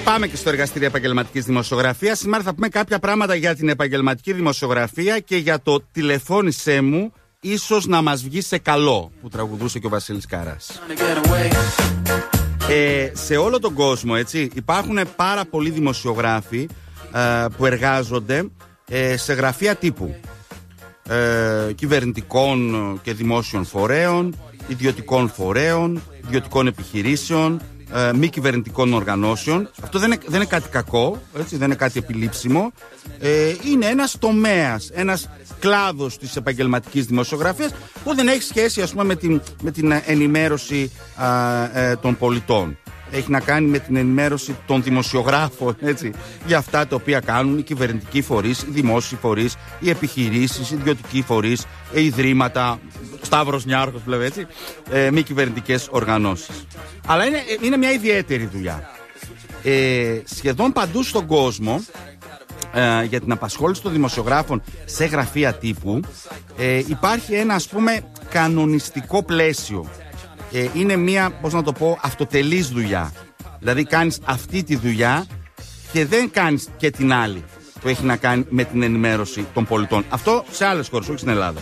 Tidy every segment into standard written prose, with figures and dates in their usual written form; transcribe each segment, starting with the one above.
Πάμε και στο εργαστήριο επαγγελματικής δημοσιογραφίας. Σήμερα θα πούμε κάποια πράγματα για την επαγγελματική δημοσιογραφία και για το τηλεφώνησέ μου, ίσως να μας βγει σε καλό, που τραγουδούσε και ο Βασίλης Κάρας. Σε όλο τον κόσμο, έτσι, υπάρχουν πάρα πολλοί δημοσιογράφοι που εργάζονται σε γραφεία τύπου κυβερνητικών και δημόσιων φορέων, ιδιωτικών φορέων, ιδιωτικών επιχειρήσεων, μη κυβερνητικών οργανώσεων. Αυτό δεν είναι κάτι κακό, έτσι, δεν είναι κάτι επιλήψιμο. Είναι ένας τομέας, ένας κλάδος της επαγγελματικής δημοσιογραφίας που δεν έχει σχέση, ας πούμε, με την ενημέρωση των πολιτών. Έχει να κάνει με την ενημέρωση των δημοσιογράφων, έτσι, για αυτά τα οποία κάνουν οι κυβερνητικοί φορείς, οι δημόσιοι φορείς, οι επιχειρήσεις, οι ιδιωτικοί φορείς, οι ιδρύματα, Σταύρος Νιάρχος, βλέπετε, έτσι, μη κυβερνητικές οργανώσεις. Αλλά είναι μια ιδιαίτερη δουλειά. Σχεδόν παντού στον κόσμο, για την απασχόληση των δημοσιογράφων σε γραφεία τύπου, υπάρχει ένα, ας πούμε, κανονιστικό πλαίσιο. Είναι μια, πώς να το πω, αυτοτελής δουλειά. Δηλαδή κάνεις αυτή τη δουλειά και δεν κάνεις και την άλλη που έχει να κάνει με την ενημέρωση των πολιτών. Αυτό σε άλλες χώρες, όχι στην Ελλάδα.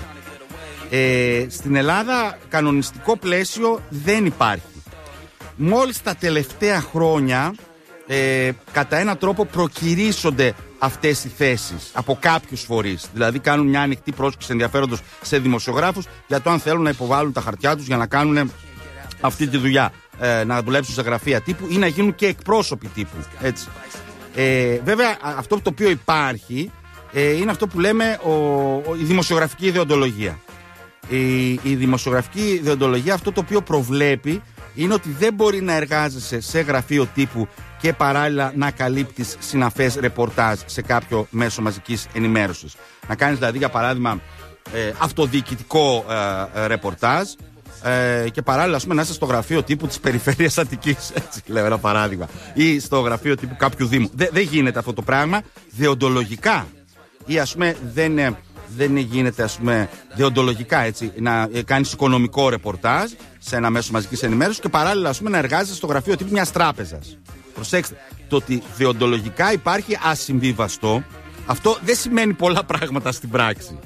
Στην Ελλάδα κανονιστικό πλαίσιο δεν υπάρχει. Μόλις τα τελευταία χρόνια κατά έναν τρόπο προκυρήσονται αυτές οι θέσεις από κάποιους φορείς. Δηλαδή κάνουν μια ανοιχτή πρόσκληση ενδιαφέροντος σε δημοσιογράφους για το αν θέλουν να υποβάλουν τα χαρτιά τους για να κάνουν αυτή τη δουλειά, να δουλέψουν σε γραφεία τύπου ή να γίνουν και εκπρόσωποι τύπου, έτσι. Βέβαια αυτό το οποίο υπάρχει είναι αυτό που λέμε η δημοσιογραφική ιδεοντολογία. Η δημοσιογραφική ιδεοντολογία αυτό το οποίο προβλέπει είναι ότι δεν μπορεί να εργάζεσαι σε γραφείο τύπου και παράλληλα να καλύπτεις συναφές ρεπορτάζ σε κάποιο μέσο μαζικής ενημέρωσης. Να κάνεις δηλαδή, για παράδειγμα, αυτοδιοικητικό ρεπορτάζ και παράλληλα, ας πούμε, να είσαι στο γραφείο τύπου της Περιφέρειας Αττικής, έτσι λέω ένα παράδειγμα, ή στο γραφείο τύπου κάποιου Δήμου. Δεν γίνεται αυτό το πράγμα δεοντολογικά, ή ας πούμε δεν γίνεται, ας πούμε, δεοντολογικά, έτσι, να κάνεις οικονομικό ρεπορτάζ σε ένα μέσο μαζικής ενημέρωσης και παράλληλα, ας πούμε, να εργάζεσαι στο γραφείο τύπου μιας τράπεζας. Προσέξτε, το ότι δεοντολογικά υπάρχει ασυμβίβαστο, αυτό δεν σημαίνει πολλά πράγματα στην πράξη.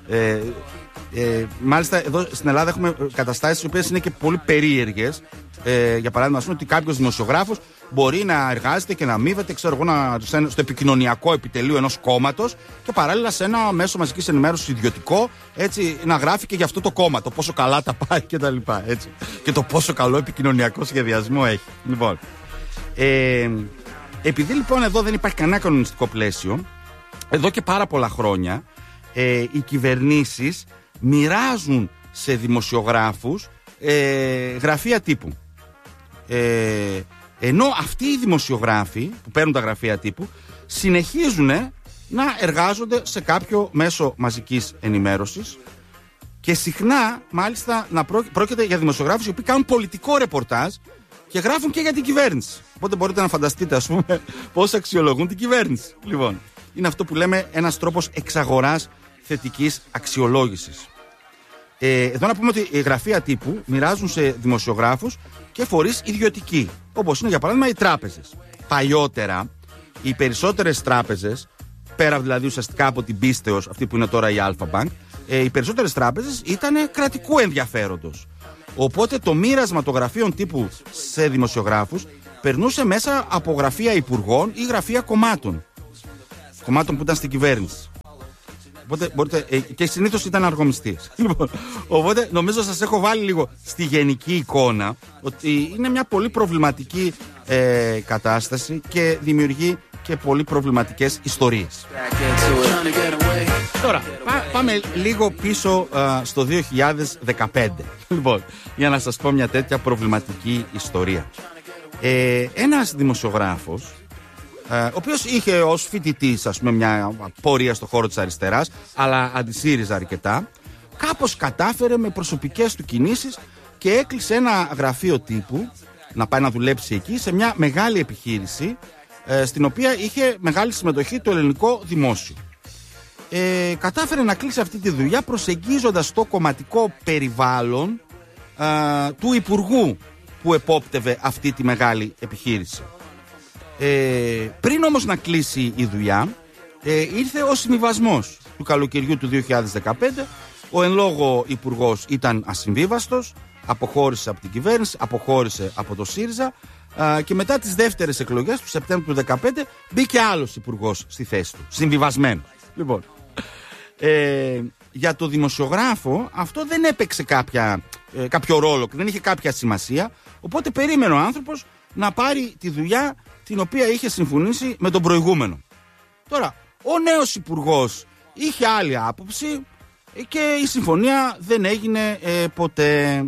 Μάλιστα εδώ στην Ελλάδα έχουμε καταστάσεις οι οποίες είναι και πολύ περίεργες. Για παράδειγμα, ας πούμε, ότι κάποιος δημοσιογράφος μπορεί να εργάζεται και να αμείβεται, ξέρω εγώ, στο επικοινωνιακό επιτελείο ενός κόμματος και παράλληλα σε ένα μέσο μαζικής ενημέρωσης ιδιωτικό, έτσι, να γράφει και για αυτό το κόμμα, το πόσο καλά τα πάει και τα λοιπά, έτσι, και το πόσο καλό επικοινωνιακό σχεδιασμό έχει. Λοιπόν, επειδή λοιπόν εδώ δεν υπάρχει κανένα κανονιστικό πλαίσιο, εδώ και πάρα πολλά χρόνια οι κυβερνήσεις μοιράζουν σε δημοσιογράφους γραφεία τύπου. Ενώ αυτοί οι δημοσιογράφοι που παίρνουν τα γραφεία τύπου συνεχίζουν να εργάζονται σε κάποιο μέσο μαζικής ενημέρωσης και συχνά μάλιστα πρόκειται για δημοσιογράφους οι οποίοι κάνουν πολιτικό ρεπορτάζ και γράφουν και για την κυβέρνηση. Οπότε μπορείτε να φανταστείτε, ας πούμε, πώς αξιολογούν την κυβέρνηση. Λοιπόν, είναι αυτό που λέμε ένας τρόπος εξαγοράς θετικής αξιολόγησης. Εδώ να πούμε ότι οι γραφεία τύπου μοιράζουν σε δημοσιογράφους και φορείς ιδιωτικοί, όπως είναι για παράδειγμα οι τράπεζες. Παλιότερα οι περισσότερες τράπεζες, πέρα δηλαδή ουσιαστικά από την πίστεως, αυτή που είναι τώρα η Alpha Bank, οι περισσότερες τράπεζες ήταν κρατικού ενδιαφέροντος. Οπότε το μοίρασμα των γραφείων τύπου σε δημοσιογράφους περνούσε μέσα από γραφεία υπουργών ή γραφεία κομμάτων που ήταν στην κυβέρνηση. Οπότε, και συνήθως ήταν αργομιστής. Οπότε νομίζω σας έχω βάλει λίγο στη γενική εικόνα ότι είναι μια πολύ προβληματική κατάσταση και δημιουργεί και πολύ προβληματικές ιστορίες. Τώρα πάμε λίγο πίσω στο 2015, λοιπόν, για να σας πω μια τέτοια προβληματική ιστορία. Ένας δημοσιογράφος, ο οποίος είχε ως φοιτητής, ας πούμε, μια πορεία στο χώρο της αριστεράς, αλλά αντισύριζα αρκετά, κάπως κατάφερε με προσωπικές του κινήσεις και έκλεισε ένα γραφείο τύπου να πάει να δουλέψει εκεί σε μια μεγάλη επιχείρηση, στην οποία είχε μεγάλη συμμετοχή το ελληνικό δημόσιο. Κατάφερε να κλείσει αυτή τη δουλειά προσεγγίζοντας το κομματικό περιβάλλον του υπουργού που επόπτευε αυτή τη μεγάλη επιχείρηση. Πριν όμως να κλείσει η δουλειά, ήρθε ο συμβιβασμός του καλοκαιριού του 2015. Ο εν λόγω υπουργός ήταν ασυμβίβαστος, αποχώρησε από την κυβέρνηση, αποχώρησε από το ΣΥΡΙΖΑ, και μετά τις δεύτερες εκλογές του Σεπτέμβριου του 2015 μπήκε άλλος υπουργός στη θέση του, συμβιβασμένο. Λοιπόν, για το δημοσιογράφο αυτό δεν έπαιξε κάποιο ρόλο, δεν είχε κάποια σημασία, οπότε περίμενε ο άνθρωπος να πάρει τη δουλειά την οποία είχε συμφωνήσει με τον προηγούμενο. Τώρα, ο νέος υπουργός είχε άλλη άποψη και η συμφωνία δεν έγινε ποτέ.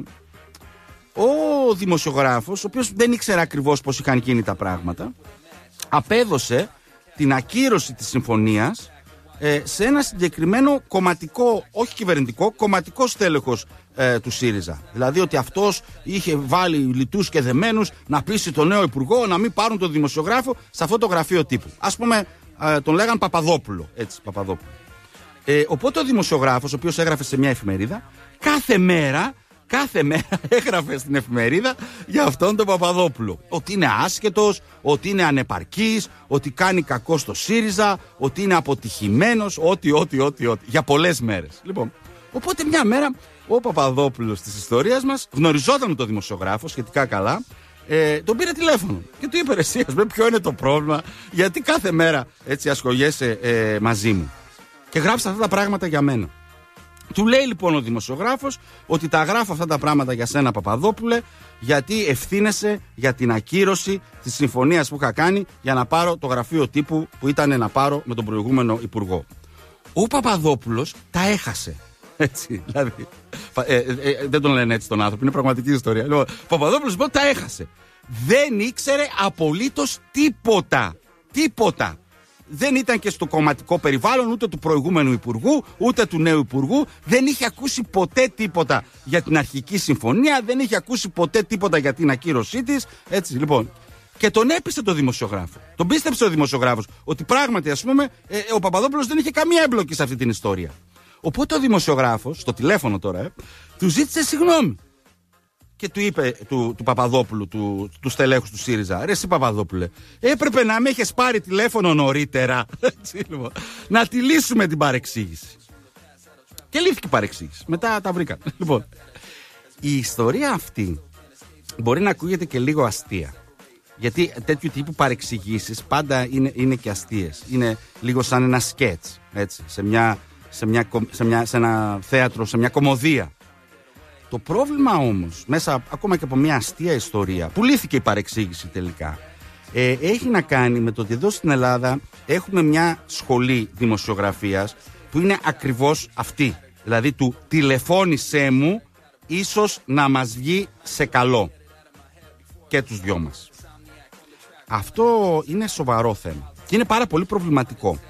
Ο δημοσιογράφος, ο οποίος δεν ήξερε ακριβώς πώς είχαν γίνει τα πράγματα, απέδωσε την ακύρωση της συμφωνίας σε ένα συγκεκριμένο κομματικό, όχι κυβερνητικό, κομματικό στέλεχος του ΣΥΡΙΖΑ. Δηλαδή ότι αυτός είχε βάλει λιτούς και δεμένους να πείσει τον νέο υπουργό να μην πάρουν τον δημοσιογράφο σε αυτό το γραφείο τύπου. Ας πούμε, τον λέγαν Παπαδόπουλο. Έτσι, Παπαδόπουλο. Οπότε ο δημοσιογράφος, ο οποίος έγραφε σε μια εφημερίδα, κάθε μέρα έγραφε στην εφημερίδα για αυτόν τον Παπαδόπουλο. Ότι είναι άσχετος, ότι είναι ανεπαρκής, ότι κάνει κακό στο ΣΥΡΙΖΑ, ότι είναι αποτυχημένος, ό,τι. Για πολλές μέρες. Λοιπόν, οπότε μια μέρα ο Παπαδόπουλος της ιστορίας μας γνωριζόταν με τον δημοσιογράφο σχετικά καλά. Τον πήρε τηλέφωνο και του είπε: εσύ, ποιο είναι το πρόβλημα, γιατί κάθε μέρα έτσι ασχολιέσαι μαζί μου και γράψε αυτά τα πράγματα για μένα. Του λέει λοιπόν ο δημοσιογράφος ότι τα γράφω αυτά τα πράγματα για σένα, Παπαδόπουλε, γιατί ευθύνεσαι για την ακύρωση της συμφωνίας που είχα κάνει για να πάρω το γραφείο τύπου που ήταν να πάρω με τον προηγούμενο υπουργό. Ο Παπαδόπουλος τα έχασε. Έτσι, δηλαδή. Δεν τον λένε έτσι τον άνθρωπο, είναι πραγματική ιστορία. Ο Παπαδόπουλος λοιπόν τα έχασε. Δεν ήξερε απολύτως τίποτα. Δεν ήταν και στο κομματικό περιβάλλον ούτε του προηγούμενου υπουργού, ούτε του νέου υπουργού. Δεν είχε ακούσει ποτέ τίποτα για την αρχική συμφωνία, δεν είχε ακούσει ποτέ τίποτα για την ακύρωσή της. Έτσι λοιπόν. Και τον έπεισε το δημοσιογράφο. Τον πίστεψε ο δημοσιογράφος ότι πράγματι, ας πούμε, ο Παπαδόπουλος δεν είχε καμία εμπλοκή σε αυτή την ιστορία. Οπότε ο δημοσιογράφος, στο τηλέφωνο τώρα, του ζήτησε συγγνώμη. Και του είπε του Παπαδόπουλου, του στελέχους του ΣΥΡΙΖΑ: ρε εσύ Παπαδόπουλε, έπρεπε να με έχεις πάρει τηλέφωνο νωρίτερα. Να τη λύσουμε την παρεξήγηση. Και λύθηκε η παρεξήγηση. Μετά τα βρήκαν. Λοιπόν, η ιστορία αυτή μπορεί να ακούγεται και λίγο αστεία. Γιατί τέτοιου τύπου παρεξηγήσεις πάντα είναι και αστείες. Είναι λίγο σαν ένα σκέτς, έτσι, σε ένα θέατρο, σε μια κωμωδία. Το πρόβλημα όμως, μέσα ακόμα και από μια αστεία ιστορία, που λύθηκε η παρεξήγηση τελικά, έχει να κάνει με το ότι εδώ στην Ελλάδα έχουμε μια σχολή δημοσιογραφίας που είναι ακριβώς αυτή. Δηλαδή του τηλεφώνησέ μου, ίσως να μας βγει σε καλό. Και τους δυο μας. Αυτό είναι σοβαρό θέμα και είναι πάρα πολύ προβληματικό.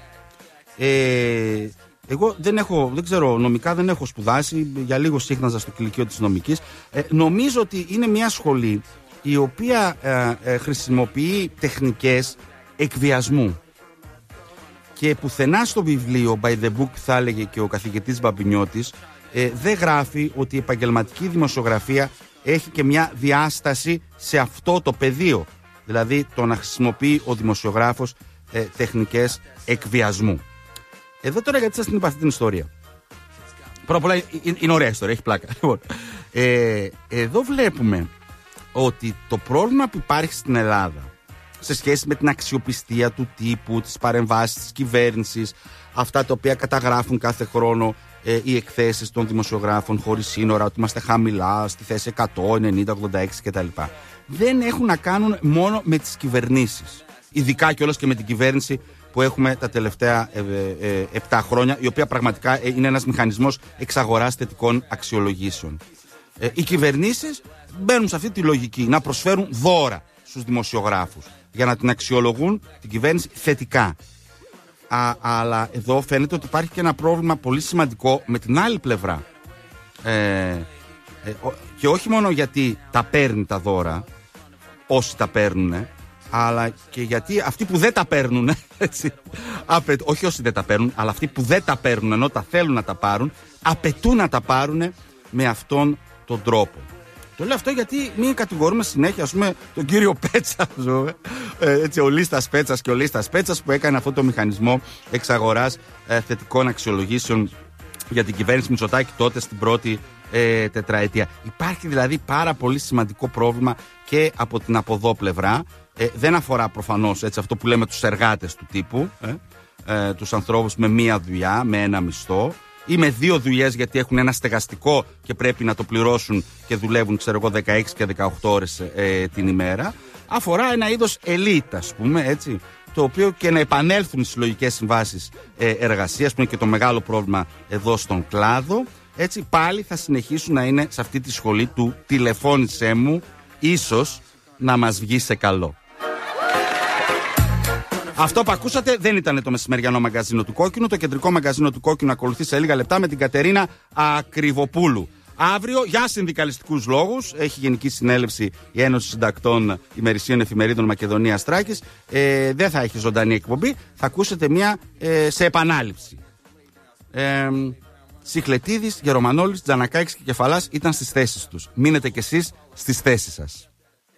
Εγώ δεν ξέρω, νομικά δεν έχω σπουδάσει, για λίγο σύχναζα στο κηλικείο της νομικής. Νομίζω ότι είναι μια σχολή η οποία χρησιμοποιεί τεχνικές εκβιασμού. Και πουθενά στο βιβλίο By the Book, θα έλεγε και ο καθηγητής Μπαμπινιώτης, δεν γράφει ότι η επαγγελματική δημοσιογραφία έχει και μια διάσταση σε αυτό το πεδίο. Δηλαδή το να χρησιμοποιεί ο δημοσιογράφος τεχνικές εκβιασμού. Εδώ τώρα γιατί σας την είπα αυτή την ιστορία. Πρώτα απ' όλα είναι ωραία ιστορία, έχει πλάκα. Εδώ βλέπουμε ότι το πρόβλημα που υπάρχει στην Ελλάδα σε σχέση με την αξιοπιστία του τύπου, τις παρεμβάσεις της κυβέρνησης, αυτά τα οποία καταγράφουν κάθε χρόνο οι εκθέσεις των δημοσιογράφων χωρίς σύνορα, ότι είμαστε χαμηλά στη θέση 190, 86 κτλ. Δεν έχουν να κάνουν μόνο με τις κυβερνήσεις. Ειδικά κιόλας και με την κυβέρνηση που έχουμε τα τελευταία 7 χρόνια, η οποία πραγματικά είναι ένας μηχανισμός εξαγοράς θετικών αξιολογήσεων. Οι κυβερνήσεις μπαίνουν σε αυτή τη λογική να προσφέρουν δώρα στους δημοσιογράφους για να την αξιολογούν την κυβέρνηση θετικά. Αλλά εδώ φαίνεται ότι υπάρχει και ένα πρόβλημα πολύ σημαντικό με την άλλη πλευρά. Και όχι μόνο γιατί τα παίρνει τα δώρα, όσοι τα παίρνουν, αλλά και γιατί αυτοί που δεν τα παίρνουν, έτσι, όχι όσοι δεν τα παίρνουν, αλλά αυτοί που δεν τα παίρνουν ενώ τα θέλουν να τα πάρουν, απαιτούν να τα πάρουν με αυτόν τον τρόπο. Το λέω αυτό γιατί μην κατηγορούμε συνέχεια, ας πούμε, τον κύριο Πέτσα, Έτσι, ο Λίστας Πέτσας και ο Λίστας Πέτσας που έκανε αυτό το μηχανισμό εξαγοράς θετικών αξιολογήσεων για την κυβέρνηση Μητσοτάκη τότε στην πρώτη τετραετία. Υπάρχει δηλαδή πάρα πολύ σημαντικό πρόβλημα και από την από εδώ πλευρά. Δεν αφορά προφανώς αυτό που λέμε τους εργάτες του τύπου, τους ανθρώπους με μία δουλειά, με ένα μισθό ή με δύο δουλειές γιατί έχουν ένα στεγαστικό και πρέπει να το πληρώσουν και δουλεύουν 16 και 18 ώρες την ημέρα. Αφορά ένα είδος ελίτ, ας πούμε, έτσι, το οποίο και να επανέλθουν στις συλλογικές συμβάσεις εργασίας, που είναι και το μεγάλο πρόβλημα εδώ στον κλάδο, έτσι πάλι θα συνεχίσουν να είναι σε αυτή τη σχολή του τηλεφώνησέ μου, ίσως να μας βγει σε καλό. Αυτό που ακούσατε δεν ήταν το μεσημεριανό μαγκαζίνο του Κόκκινου. Το κεντρικό μαγκαζίνο του Κόκκινου ακολουθεί σε λίγα λεπτά με την Κατερίνα Ακριβοπούλου. Αύριο, για συνδικαλιστικούς λόγους, έχει γενική συνέλευση η Ένωση Συντακτών Ημερησίων Εφημερίδων Μακεδονίας Θράκης. Δεν θα έχει ζωντανή εκπομπή. Θα ακούσετε μια σε επανάληψη. Σιχλετίδης, Γερομανόλης, Τζανακάκης και Κεφαλάς ήταν στις θέσεις τους. Μείνετε κι εσείς στις θέσεις σας.